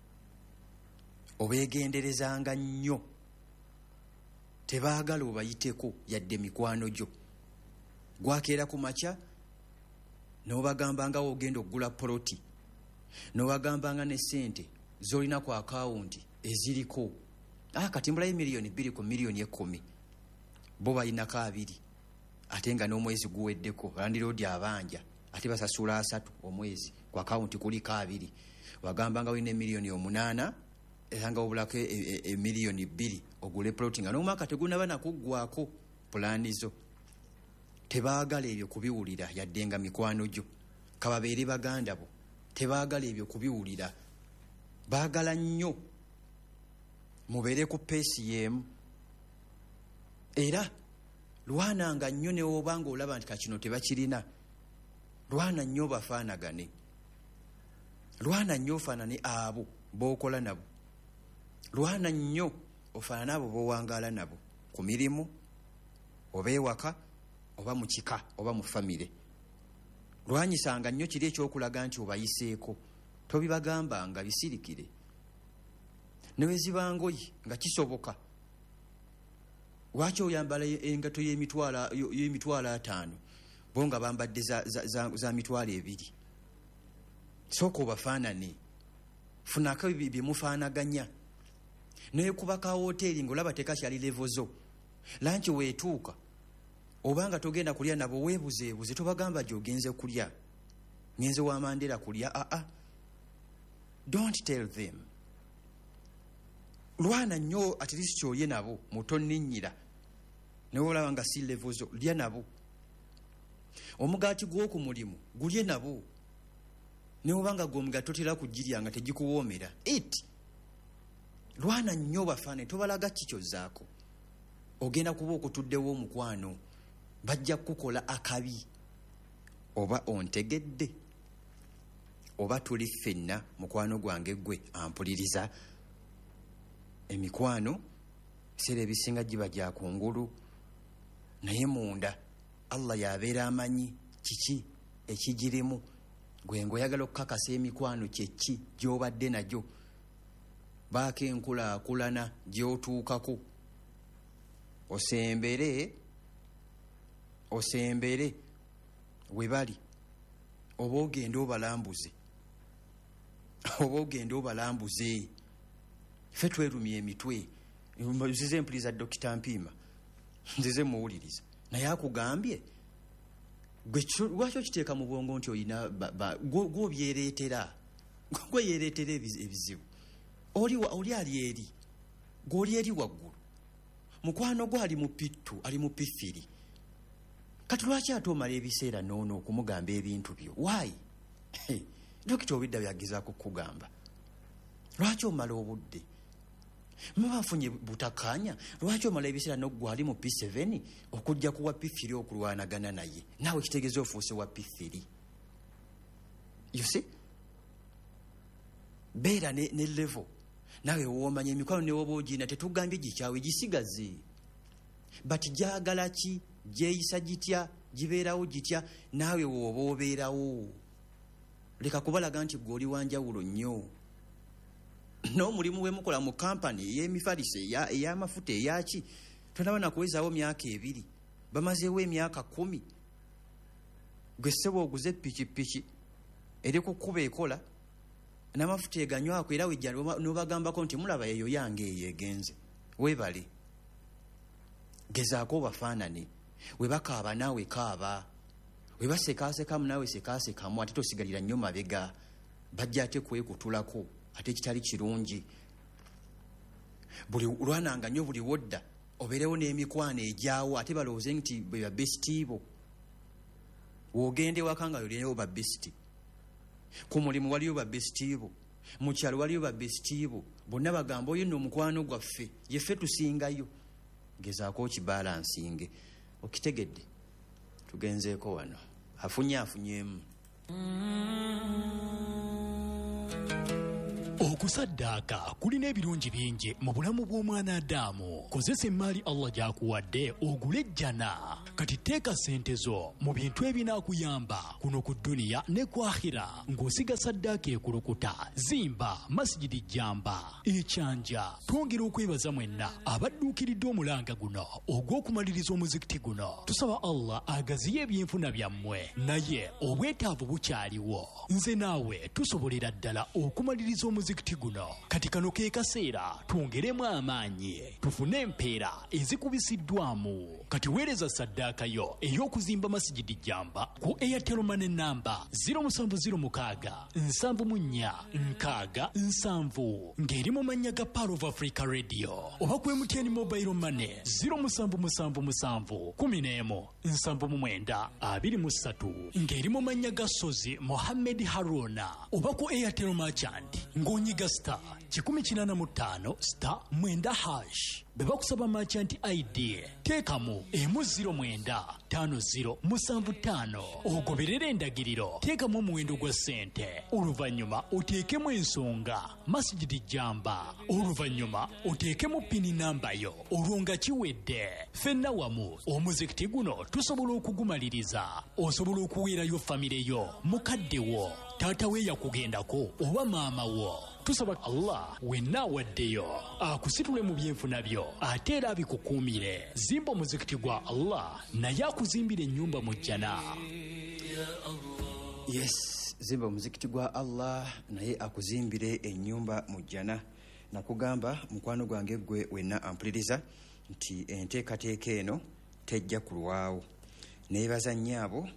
obeegenderezanga nnyo, tebaagala obayiteko yadde mikwano gyo. Gwakeera ku makya n'obagambanga ogenda okugula poloti, n'obagambanga ne ssente z'olina ku akawunti eziriko, ah kati mbulayo miliyoni bbiri ku miliyoni ekkumi, bo balinako abiri ate nga n'omwezi guweddeko, landiroodi abanja ate basasula asatu omwezi, ku akawunti kuliko abiri. Wagambanga olina emiliyoni omunaana era nga obulako emiliyoni bbiri ogule poloti nga n'omwaka tegunaba nakuggwako pulaani zo. Tebaagala ebyo kubiwulira yadde nga mikwano gyo, kababeere baganda bo, tebaagala ebyo kubiwulira. Baagala nnyo mubeere ku peesi y'emu, era lwananga nnyo ne wobanga olaba nti kakino tebakirina, lwana nnyo bafaanagane, lwana nnyo ofaanane abo b'okola nabo, lwana nnyo ofaanane abo b'owangaala nabo ku mirimu oba ewaka oba mu kika oba mu famire. Lwanyisanga nnyo kiri ekyokulaga nti obayiseeko, tobibagambanga bisirikire. Ne bwe ziba ngoyi nga kisoboka, lwaki oyambala engato y'emitwalo ataano bo nga bambadde za, za, za, za mitwalo ebiri? Sooka obafaanane, funako bye mufaanaganya. Neekuba ka woteeri ng'olaba tekakyali levo zo, lanki weetuuka obanga togenda kulya nabo weebuzeebuze, tobagamba gy'ogenze kulya, ngenze wa Mandela kulya. Aa, ah, ah. Don't tell them. Lwana nnyo at least kyolye nabo, mutonninnyira ne olaba nga si levo zo, lya nabo. Omugaati gw'oku mulimu gulye nabo, ne obanga gw'omugaati totera kugirya nga tegikuwoomera. It lwana nnyo bafaane, tobalaga kikyozzaako. Ogenda kuba okutuddewo omukwano, bajja kukola akabi. Oba ontegedde oba tuli ffenna, mukwano gwange gwe ampuliriza, emikwano biseera ebisinga giba gya kungulu, naye munda Allah yabeera amanyi kiki ekigirimu. Gwe ng'oyagala okukakasa emikwano kyeki gy'obadde nagyo, baako enkulaakulana gy'otuukako, osembere osembere we bali, oba ogenda obalambuze, oba ogenda obalambuze. Ffe twerumya emitwe, nzize empuliriza Dokita Mpiima, nzize muwuliriza, naye akugambye gwe lwaki okiteeka mu bwongo nti olina gw'obyereetera, gwe yeereetera ebizibu. Oli ali eri, gw'oli eri waggulu, mukwano gwo ali mu pittu, ali mu piffiri. Kati lwaki ate omala ebiseera noono okumugamba ebintu byo? Why? Dokita obidda byagezaako kukugamba. Lwaki omala obudde? Muba afunye butakkaanya, lwaki omala ebiseera n'oggwe ali mu P seven okujja kuwa P three okulwanagana naye? Naawe kitegeeza ofuuse wa P three. You see? Beera ne, ne level. Nawe woomanya emikwano ne woba ogina, tetugambye gikyawe gisigaze. But gyagala ki? Gyeyisa gitya? Gibeerawo gitya? Naawe wooba obeerawo. Leka kubalaga nti gwe oli wanjawulo nnyo. N'omulimu we mukola mu kampani ey'emifaliso ey'amafuta eyaki, tonaba na kuwezaawo myaka ebiri, bamazeewo emyaka kumi. Gwe ssebo oguze ppikipiki eri ku kkuba ekola n'amafuta eganywako, era wejja n'obagambako nti mulaba eyo yange eyo egenze. Weebale, gezaako bafaanane. We bakaaba naawe kaaba, we basekaasekamu naawe sekaasekamu, ate tosigalira nnyo mabega. Bajja ate kwekutulako ate kitali kirungi. Buli lwananga nnyo buli wodda obeerewo n'emikwano egyawo, ate balowooze nti bwe babesitiibo. wogende wakanga yoliyo babisiti ku mulimu waliyo babisiti bo mu kyalo waliyo babisiti bo bonna bagamba oyo nno mukwano gwaffe yeffe tusingayo gezaako okibalansinge okitegedde tugenzeeko wano afunye afunyemu okusaddaaka kulina ebirungi bingi mu bulamu bw'omwana Adamu. Kozesa emmaali Allah gy'akuwadde ogule ejjana. Kati teeka ssente zo mu bintu ebinaakuyamba kuno ku dduniya ne ku akhira ng'osiga saddaaka ekulukuta. Zimba masijidi jjamba ekyanja. Twongera okwebaza mwenna abadduukiridde omulanga guno ogw'okumaliriza omuzikiti guno. Tusaba Allah agaziye ebyenfuna byammwe, naye obwetaavu bukyaliwo. Nze naawe tusobolera ddala okumaliriza omuzikiti guno. Kati kano ke kaseera twongeremu amaanyi tufune empeera ezikubisiddwamu. Kati weereza saddaaka yo ey'okuzimba masijidi jjamba ku Airtel Money namba zero seven zero six seven mu nnya nkaaga nsanvu ng'eri mu mannya ga Power of Africa Radio, oba ku M T N Mobile Money zero seven seven seven one zero one seven mu mwenda abiri mu ssatu ng'eri mu mannya ga Sozi Mohammed Haruna, oba ku Airtel Merchant ng'onyiga star kikumi kinana mu ttaano star mwenda hash. Beba kusaba merchant I D teekamu emu ziro mwenda tano ziro musanvu ttaano ogoberera endagiriro. Teekamu omuwendo gwa ssente, oluvannyuma oteekemu ensonga masijidi jjamba, oluvannyuma oteekemu pini namba yo. Olwo nga kiwedde, ffenna wamu omuzikiti guno tusobola okugumaliriza. Osobola okuweerayo famire yo, mukadde wo, taata we yakugendako oba maama wo. Tusaba Allah wenna awaddeyo akusitule mu byenfuna byo ate era abikukuumire. Zimba omuzikiti gwa Allah naye akuzimbire ennyumba mu jjana. Yes, zimba omuzikiti gwa Allah naye akuzimbire ennyumba mu jjana. Nakugamba mukwano gwange gwe wenna ampuliriza nti enteekateeka eno tejja kulwawo. Neebaza nnyabo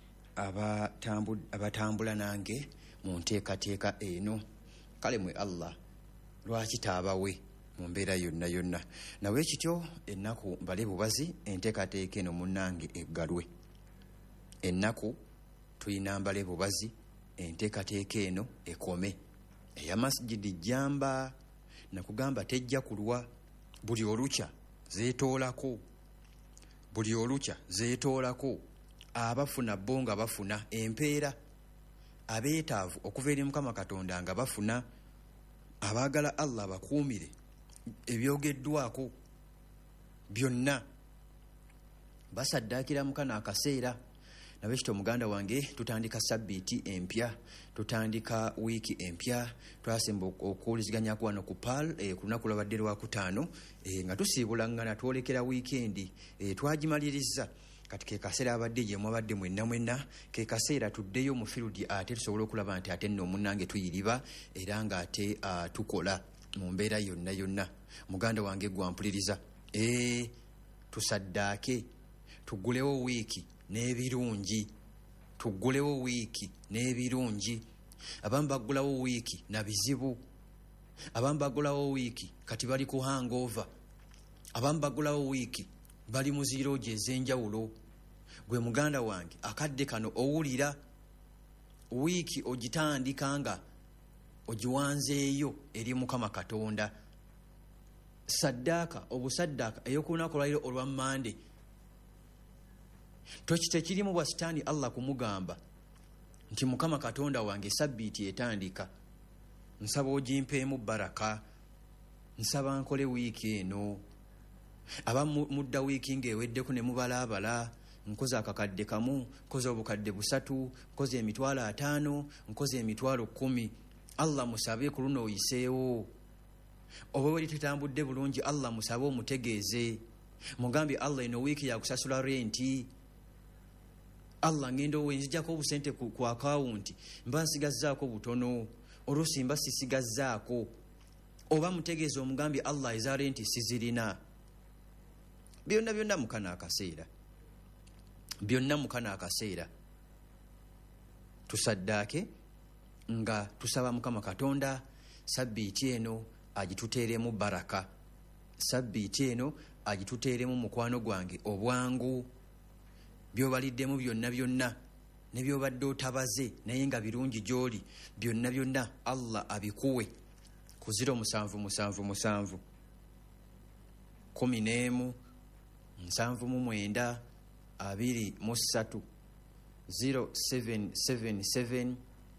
abatambula nange mu nteekateeka eno. Kale mwe Allah lwaki taabawe mu mbeera yonna yonna. Nawe kityo ennaku mbale bubazi enteekateeka eno munnange eggalwe. Ennaku tuyina mbale bubazi enteekateeka eno ekome. Eya masjidi jjamba nakugamba tejja kulwa. Buli olukya zeetoolako, buli olukya zeetoolako. Abafuna bo nga bafuna empeera, abeetaavu okuva eri Mukama Katonda nga bafuna, abaagala Allah bakuumire ebyogeddwako byonna basaddaakira mu kano akaseera. Nabe kityo muganda wange tutandika sabbiiti empya, tutandika wiiki empya. Twasemba okuwuliziganya ku wano ku Pal e, ku lunaku lwabadde lwakutaano e, nga tusiibulangana twolekera wiikendi e, twagimaliriza. Kati ke kaseera abadde gye mwabadde mwenna mwenna, ke kaseera tuddeyo mu field ate tusobola okulaba nti ate nno munnange tuyiriba era nga ate uh, tukola mu mbeera yonna yonna. Muganda wange gwampuliriza, e, tusaddaake tugulewo wiiki n'ebirungi, tugulewo wiiki n'ebirungi. Abamu bagulawo wiiki na bizibu, abamu bagulawo wiiki kati bali ku hangover, abamu bagulawo wiiki bali mu ziro gye ez'enjawulo. Gwe muganda wange akadde kano owulira wiiki ogitandika nga ogiwanzeeyo eri Mukama Katonda. Saddaaka obusaddaaka ey'okulunaku lwaliro olwa Mande tokitekirimu bwa sitaani Allah kumugamba nti Mukama Katonda wange sabbiiti etandika, nsaba ogimpeemu baraka, nsaba nkole wiiki eno. Aba mudda wiiki ng'eweddeko ne mubalaabala, nkoze akakadde kamu, nkoze obukadde busatu, nkoze emitwalo ataano, nkoze emitwalo kkumi. Allah musabe ku luno oyiseewo. Oba wali tutambudde bulungi Allah musabe omutegeeze. Mugambye Allah eno wiiki yakusasula renti. Allah ngenda owenzijjako obusente ku, ku akawunti mba nsigazzaako butono, oluusi mba sisigazzaako. Oba mutegeeze omugambye Allah eza renti sizirina. Byonna byonna mukana akaseera, byonna mukana akaseera tusaddaake nga tusaba Mukama Katonda sabbiiti eno agituteeremu baraka, sabbiiti eno agituteeremu mukwano gwange obwangu, byobaliddemu byonna byonna ne byobadde otabaze naye nga birungi gy'oli byonna byonna Allah abikuwe ku ziro musanvu musanvu musanvu kumi n'emu nsanvu mu mwenda abiri mu ssatu zero seven seven seven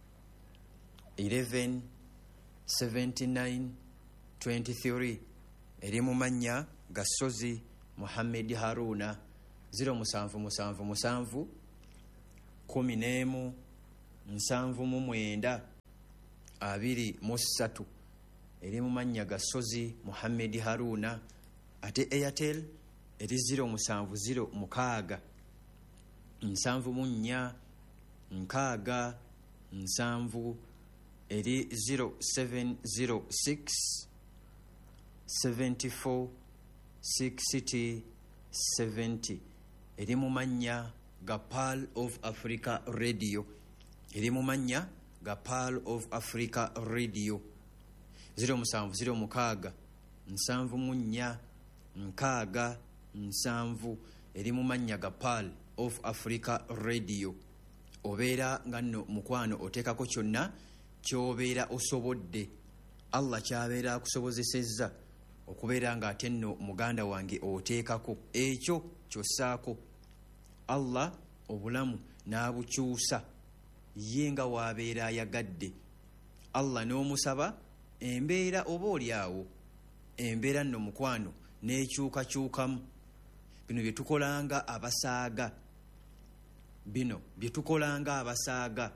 eleven seventy-nine twenty-three eri mu mannya Gasozi Muhammad Haruna ziro musanvu musanvu musanvu kumi n'emu nsanvu mu mwenda abiri mu ssatu eri mu mannya Gasozi Muhammad Haruna. Ate Airtel eri ziro musanvu ziro mukaaga nsanvu mu nnya nkaaga nsanvu eri zero seven zero six seventy-four sixty seventy eri mu mannya ga Pearl of Africa Radio eri mu mannya ga Pearl of Africa Radio ziro musanvu ziro mukaaga nsanvu mu nnya nkaaga nsanvu eri mu mannya ga Pearl of Africa Radio. Obeera nga nno mukwano oteekako kyonna ky'obeera osobodde. Allah kyabeera akusobozesezza okubeera nga ate nno muganda wange oteekako ekyo kyossaako. Allah obulamu n'abukyusa ye nga waabeera ayagadde. Allah n'omusaba embeera oba oliawo embeera nno mukwano n'ekyukakyukamu. Bino bye tukolanga abasaaga bino bye tukolanga abasaaga.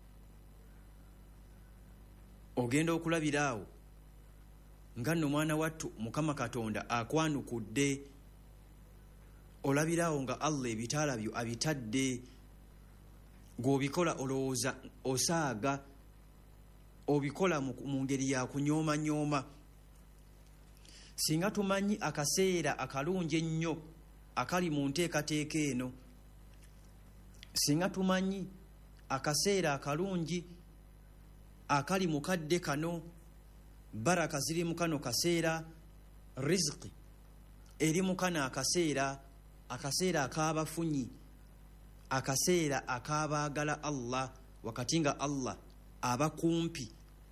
Ogenda okulabira awo nga nno mwana wattu Mukama Katonda akwanukudde. Olabira awo nga Allah ebitaala byo abitadde ng'obikola olowooza osaaga obikola mu ngeri ya kunyooma-nyooma. Singa tumanyi akaseera akalungi ennyo akali mu nteekateeka eno, singa tumanyi akaseera akalungi akali mu kadde kano, baraka ziri mu kano kaseera, riziki eri mu kano akaseera, akaseera ak'abafunyi, akaseera ak'abaagala Allah, wakati nga Allah abakumpi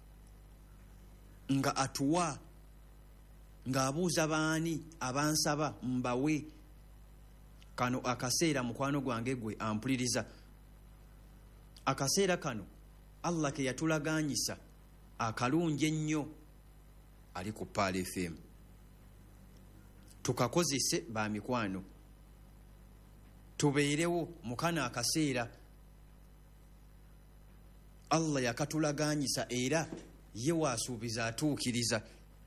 nga atuwa ng'abuuza baani abansaba mbawe. Kano akaseera mukwano gwange gwe ampuliriza, akaseera kano Allah ke yatulaganyisa akalungi ennyo ali ku Pearl F M. Tukakozese ba mikwano, tubeerewo mu kano akaseera. Allah yakatulaganyisa era ye waasuubiza atuukiriza.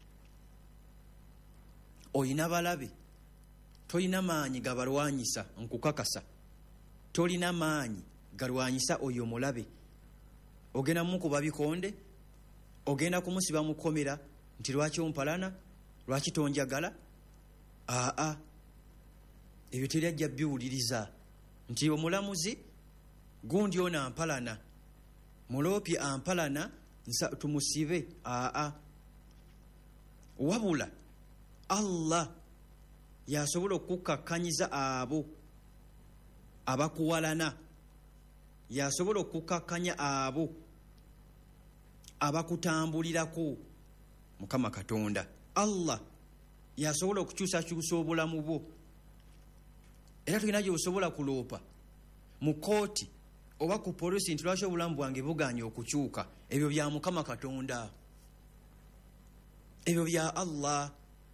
Oyina balabe, tolina maanyi gabalwanyisa, nkukakasa tolina maanyi galwanyisa oyo mulabe. Ogenda mukuba bikonde, ogenda kumusiba mu kkomera nti lwaki ompalana, lwaki tonjagala? Aa, ebyo teryajja biwuliriza nti omulamuzi gundi ono ampalana, muloopye ampalana nsa tumusibe. Aa, wabula Allah yasobola okukakkanyiza abo abakuwalana, yasobola okukakkanya abo abakutambulirako. Mukama Katonda Allah yasobola okukyusakyusa obulamu bwo. Era tulina gy'osobola kuloopa mu kooti oba ku polisi nti lwaki obulamu bwange buganye okukyuka. Ebyo bya Mukama Katonda, ebyo bya Allah.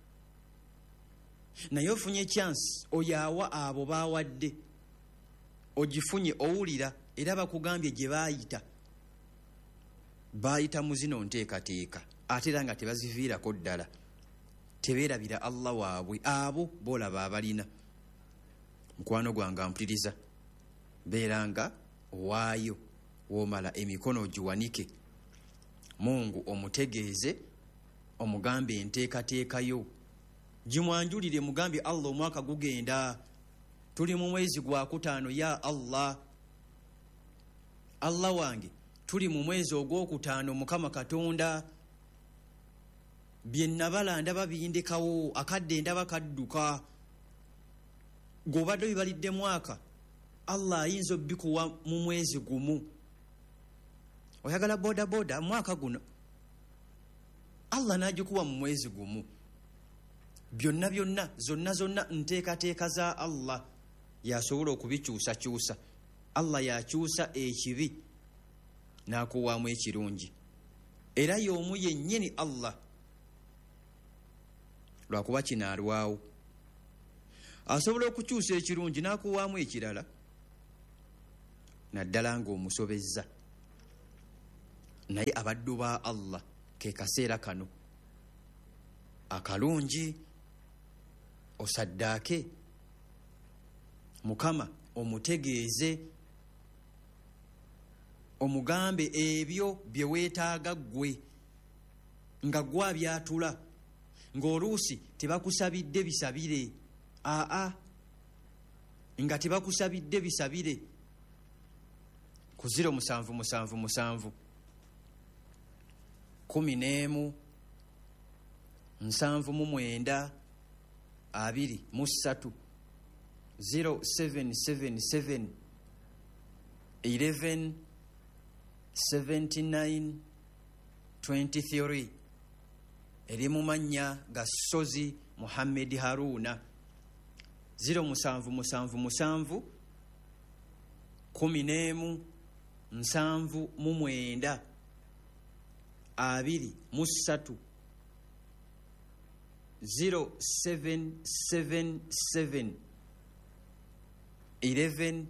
Naye ofunye chance oyawa abo bawadde, ogifunye owulira era bakugambye gye baayita, baayita mu zino nteekateeka ate era nga tebaziviirako ddala, tebeerabira Allah waabwe, abo boolaba abalina. Mukwano gwange ampuliriza, beeranga owaayo woomala emikono ogiwanike, Mungu omutegeeze, omugambe enteekateekayo, gimwanjulire mugambe Allah omwaka gugenda, tuli mu mwezi gwa kutaano. Ya Allah, Allah wange tuli mu mwezi ogwokutaano. Mukama Katonda bye nabala ndaba biyindikawo, akadde ndaba kadduka. G'obadde bibalidde mwaka Allah ayinza obikuwa mu mwezi gumu. Oyagala boda boda mwaka guno, Allah n'agikuwa mu mwezi gumu. Byonna byonna zonna zonna nteekateeka za Allah yasobola okubikyusa kyusa. Allah yakyusa ekibi n'akuwaamu ekirungi. Era y'omu yennyini Allah, lwakuba kinaalwawo, asobola okukyusa ekirungi n'akuwaamu ekirala, naddala ng'omusobezza. Naye abaddu ba Allah ke kaseera kano akalungi osaddaake Mukama omutegeeze, omugambe ebyo bye weetaaga ggwe, nga gwa byatula, ng'oluusi tebakusabidde bisabire. Aa, nga tebakusabidde bisabire. Ku ziro musanvu musanvu musanvu kumi n'emu nsanvu mu mwenda abiri mu ssatu zero seven seven seven eleven seventy nine twenty three. eri mu mannya ga Sozi Muhammad Haruna. zero musanvu musanvu musanvu kumi n'emu nsanvu mu mwenda abiri mu ssatu zero seven seven seven eleven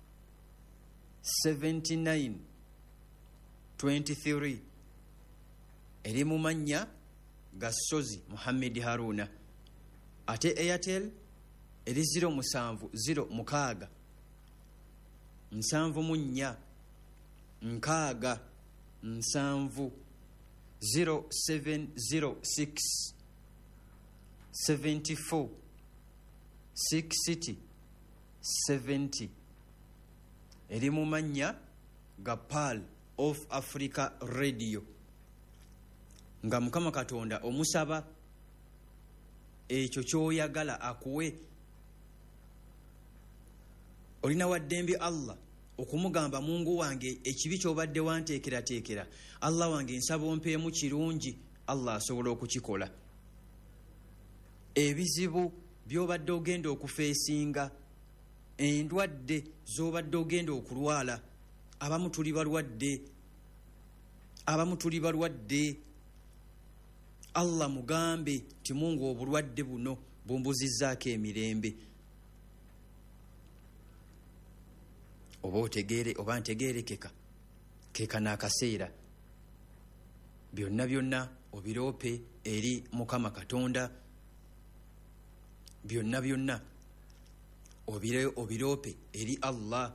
seventy nine twenty three. eri mu mannya ga Sozi Muhammad Haruna. Ate Airtel eri zero musanvu zero mukaaga nsanvu mu nnya nkaaga nsanvu zero seven zero six seventy four sixty seventy. eri mu mannya ga Pearl of Africa Radio. Nga Mukama Katonda omusaba ekyo ky'oyagala akuwe. Olina waddembe Allah okumugamba, Mungu wange ekibi ky'obadde wanteekerateekera, Allah wange nsaba ompeemu kirungi, Allah asobola okukikola. Ebizibu by'obadde ogenda okufeesinga, endwadde z'obadde ogenda okulwala, abamu tuli balwadde, abamu tuli balwadde, Allah mugambe ti Mungu obulwadde buno bumbuzizzaako emirembe. Oba otegeere oba ntegeerekeka, keeka n'akaseera byonna byonna obiroope eri Mukama Katonda, byonna byonna obire obiroope eri Allah.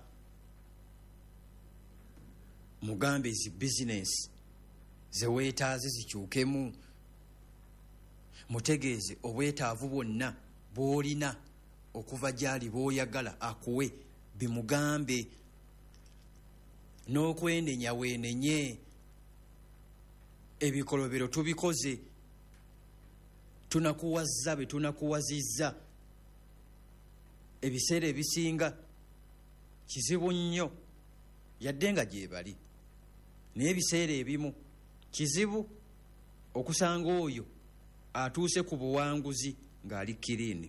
Mugambe zi bizinesi ze weetaaze zikyukemu, mutegeeze obwetaavu bwonna bw'olina okuva gy'ali bw'oyagala akuwe, bimugambe. N'okwenenya weenenye, ebikolobero tubikoze, tunakuwazza be tunakuwazizza. Ebiseera ebisinga kizibu nnyo, yadde nga gye bali, naye ebiseera ebimu kizibu okusanga oyo atuuse ku buwanguzi ng'ali kiriini.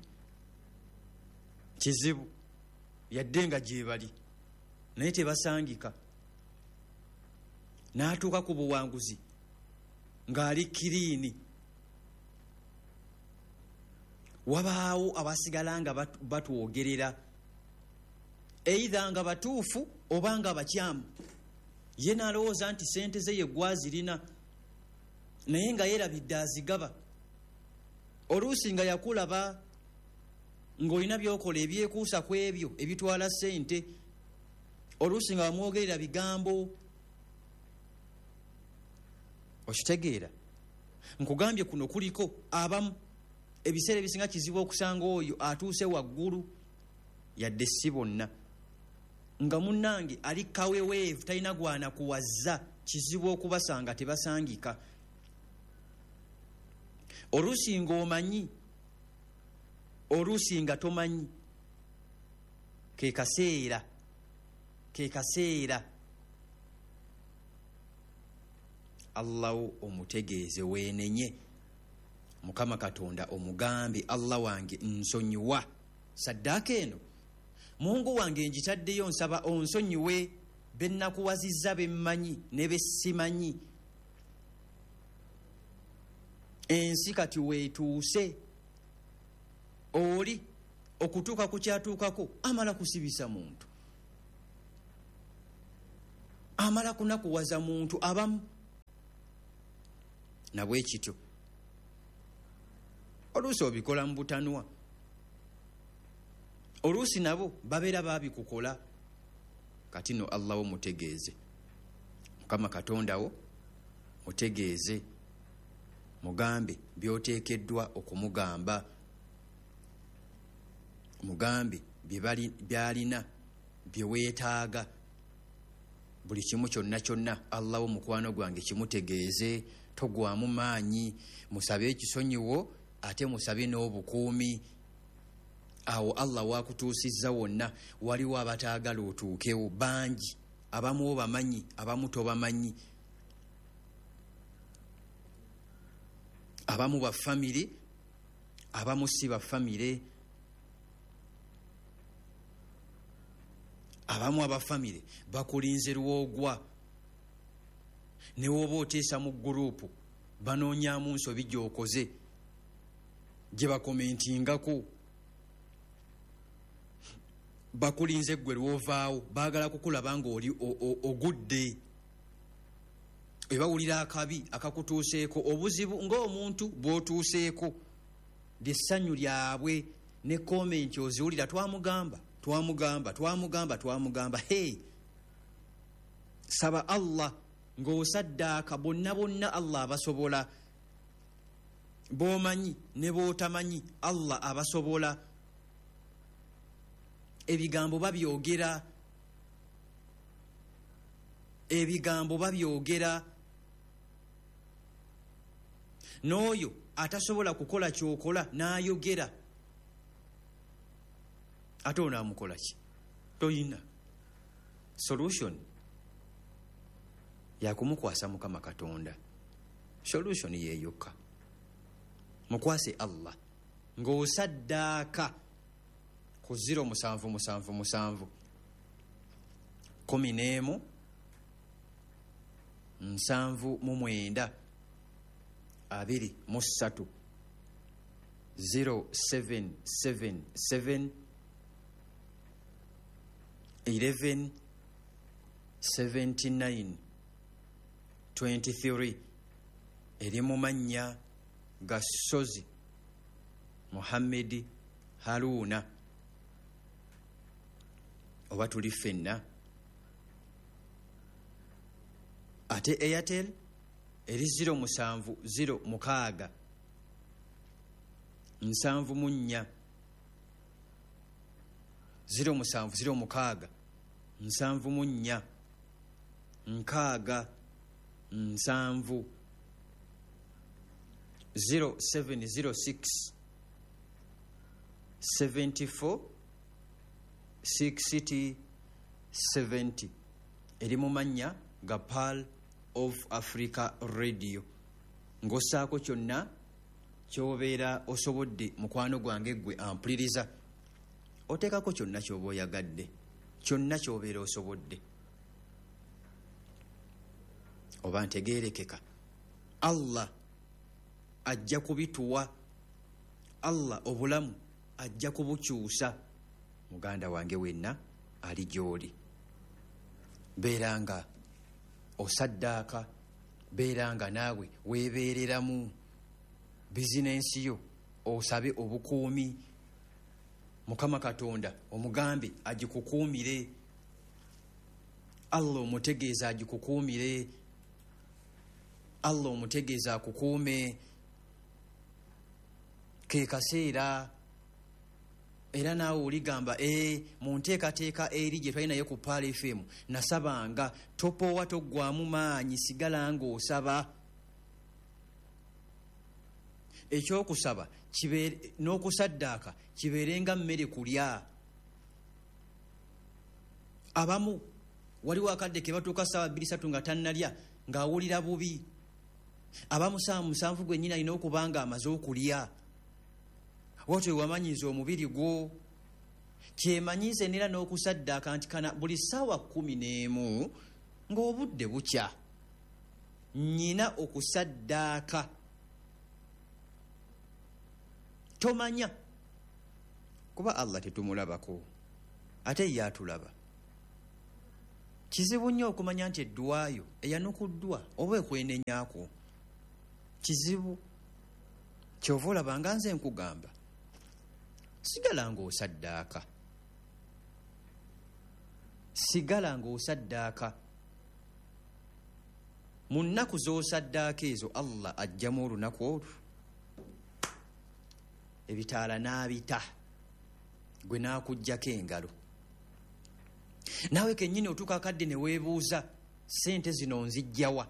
Kizibu yadde nga gye bali, naye tebasangika. N'atuuka ku buwanguzi ng'ali kiriini. Wabaawo abasigala nga batwogerera, eitha nga batuufu oba nga bakyamu. Ye n'alowooza nti sente ze ye gwazirina, naye nga yeerabidde azigaba. Oluusi nga yakulaba ng'olina by'okola ebyekuusa ku ebyo ebitwala ssente, oluusi nga bamwogerera bigambo. Okitegeera? Nkugambye kuno kuliko abamu ebiseera ebisinga kizibu okusanga oyo atuuse waggulu, yadde si bonna, nga munnange ali kaweweevu talina gwana kuwazza, kizibu okubasanga tebasangika. Oluusi ng'omanyi, oluusi nga tomanyi, ke kaseera ke kaseera allahu omutegeeze weenenye mukama katonda omugambe allah wange nsonyiwa saddaaka eno mungu wange njitaddeyo nsaba onsonyiwe bennakuwazizza bemmanyi ne bessimanyi ensi kati weetuuse oli okutuuka ku kyatuukako amala kusibisa muntu amala kunakuwaza muntu abamu nabwe kityo oluusi obikola mu butanwa oluusi nabo babeera babikukola kati no allah wo mutegeeze mukama katonda wo mutegeeze mugambe byoteekeddwa okumugamba mugambe byalina byeweetaaga buli kimu kyonna kyonna allah wo mukwano gwange kimutegeeze togwamu maanyi musabe ekisonyiwo ate musabe n'obukuumi awo allah wakutuusizza wonna waliwo abataagala otuukewo bangi abamu obamanyi abamu tobamanyi abamu bafamire abamu si bafamire abamu abafamire bakulinze lwogwa newoba oteesa mu gurupu banoonyaamu nsobi gyokoze gye bakomentingako bakulinze gwe lwovaawo baagala kukulaba nga oli ogudde ebawulira akabi akakutuuseeko obuzibu ng'omuntu bw'otuuseeko lyessanyu lyabwe ne komenti oziwulira twamugamba twamugamba twamugamba twamugamba hey saba allah ng'osaddaaka bonna bonna allah abasobola b'omanyi ne b'otamanyi allah abasobola ebigambo babyogera ebigambo babyogera n'oyo atasobola kukola kyokola n'ayogera ate onaamukola ki toyina solution yakumukwasa mukama katonda solution yeyokka mukwase allah ng'osaddaaka ku ziro musanvu musanvu musanvu kumi n'emu nsanvu mu mwenda abiri mu ssatu zero seven seven seven eleven seventy nine twenty three eri mu mannya ga Sozi Muhammad Haruna oba tuli ffenna ate Airtel eri ziro musanvu ziro mukaaga nsanvu mu nnya ziro musanvu ziro mukaaga nsanvu mu nnya nkaaga nsanvu zero seven zero six seventy four sixty seventy eri mu mannya ga Pearl of Africa Radio ng'ossaako kyonna ky'obeera osobodde mukwano gwange gwe ampuliriza oteekako kyonna ky'oba oyagadde kyonna ky'obeera osobodde oba ntegeerekeka allah ajja kubituwa allah obulamu ajja kubukyusa muganda wange wenna ali gy'oli beeranga osaddaaka beeranga naawe weebeereramu bizinensi yo osabe obukuumi mukama katonda omugambe agikukuumire allah omutegeeza agikukuumire allah omutegeeza akukuume ke kaseera era naawe oligamba e mu nteekateeka eri gye twali naye ku Pearl F M nasabanga topoowa toggwamu maanyi sigala ng'osaba ekyokusaba n'okusaddaaka kibeerenga mmere kulya abamu waliwo akadde ke batuuka ssaawa bbiri ssatu nga tannalya ng'awulira bubi. abamusanvu musanvu gwennyini alina okuba nga amaze okulya. watyo wamanyiza omubiri gwo. kyemanyize nera n'okusaddaaka nti kana buli ssaawa kkumi n'emu ng'obudde bukya nnyina okusaddaaka. tomanya kuba Allah tetumulabako ate ye atulaba. kizibu nnyo okumanya nti edduwaayo eyanukuddwa oba ekwenenyaako kizibu. kyova olaba nga nze nkugamba sigala ng'osaddaaka sigala ng'osaddaaka. mu nnaku z'osaddaaka ezo Allah ajjamu olunaku olwo ebitaala n'abita gwe n'akuggyako engalo. naawe kennyini otuuka akadde ne weebuuza ssente zino nzijjawa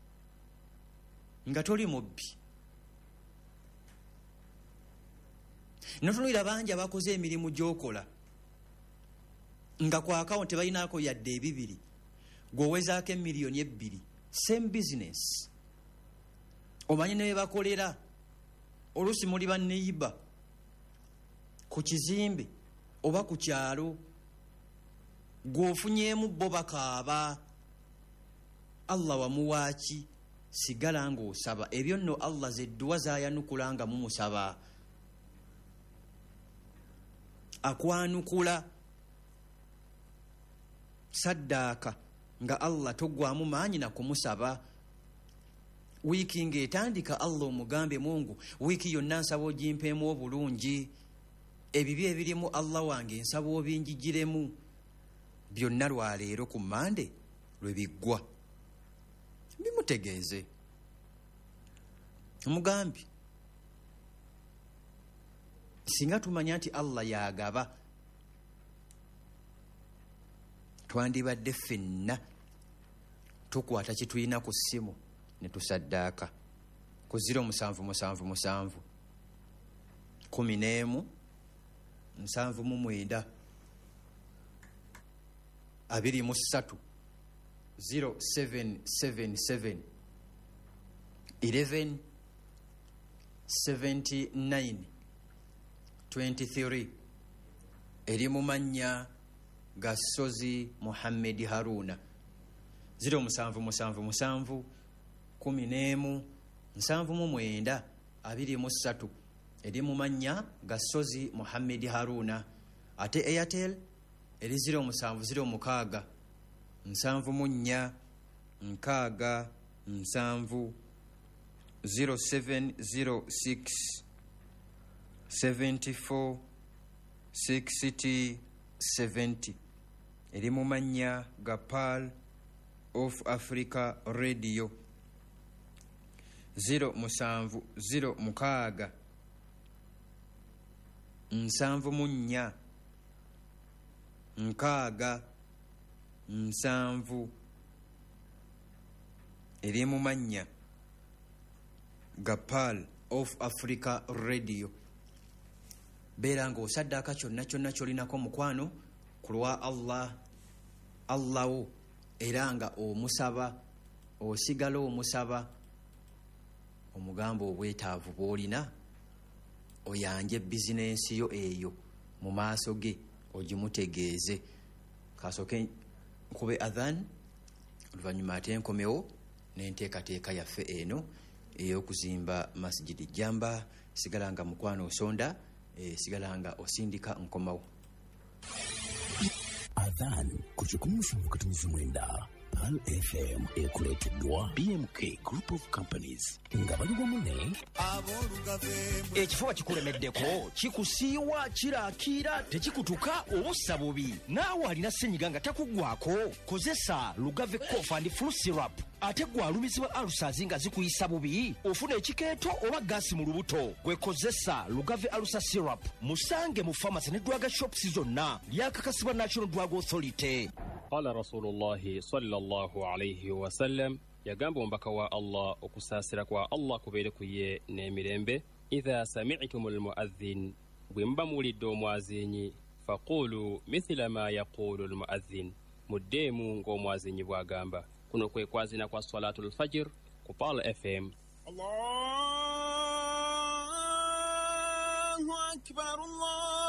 nga toli mubbi. notunulira bangi abakoze emirimu gy'okola nga ku akawunti balinaako yadde ebibiri gw'owezaako emiliyoni ebbiri. same business. omanyi ne bebakolera oluusi muli banneyiba ku kizimbe oba ku kyalo gw'ofunyeemu bo bakaaba. Allah wamuwaaki sigala ng'osaba. ebyo nno Allah ze dduwa z'ayanukula nga mumusaba. akwanukula saddaaka nga Allah toggwamu maanyi na kumusaba. wiiki ng'etandika Allah omugambe Mungu wiiki yonna nsaba ogimpeemu obulungi. ebibi ebirimu Allah wange nsaba obinjigiremu. byonna lwaleero ku Mande lwe biggwa. bimutegeeze omugambi singa tumanya nti Allah yagaba twandibadde ffenna tukwata kitulina ku ssimu ne tusaddaaka ku ziro musanvu musanvu musanvu kumi n'emu nsanvu mu mwenda abiri mu ssatu zero seven seven seven eleven seventy nine twenty three. eri mu mannya ga Sozi Muhammad Haruna. ziro musanvu musanvu musanvu kumi n'emu nsanvu mu mwenda abiri mu ssatu eri mu mannya ga Sozi Muhammad Haruna. ate Airtel eri ziro musanvu ziro mukaaga nsanvu mu nnya nkaaga nsanvu zero seven zero six seventy four sixty seventy eri mu mannya ga Pearl of Africa Radio. ziro musanvu ziro mukaaga nsanvu mu nnya nkaaga nsanvu eri mu mannya ga Pearl of Africa Radio. beera ng'osaddaaka kyonna kyonna ky'olinako mukwano ku lwa Allah Allah wo era nga omusaba osigala omusaba omugamba obwetaavu bw'olina oyanje bizinensi yo eyo mu maaso ge ogimutegeeze. kasooke nkube adhan oluvannyuma ate enkomewo n'enteekateeka yaffe eno ey'okuzimba masjidi Jamba. sigala nga mukwano osonda e, sigala nga osindika nkomawo. Adhan ku kikumi musanvu katumiza mwenda Pearl F M ekuleeteddwa B M K Group of Companies nga bali wamu ne ekifuba kikulemeddeko kikusiiwa kiraakira tekikutuka obussa bubi naawe alina ssenyiga nga takuggwako kozesa Lugave Cough and Flu Syrup. ate gwalumizibwa alusazi nga zikuyisa bubi ofuna ekikeeto oba gaasi mu lubuto gwekozesa Lugave Alusa Syrup. musange mu pharmacy ne drug shops zonna lyakakasibwa National Drug Authority. Qala Rasulullahi sallallahu alayhi wa sallam, yagamba omubaka wa Allah okusaasira kwa Allah kubeere ku ye n'emirembe. idha sami'tum almu'adhin, bwe muba muwulidde omwazinyi, faqulu mithla ma yaqulu almu'adhin, mu ddeemu ng'omwazinyi bw'agamba. Kuno kwe kwazina kwa Salatul Fajr ku Pearl F M. Allahu Akbar, Allah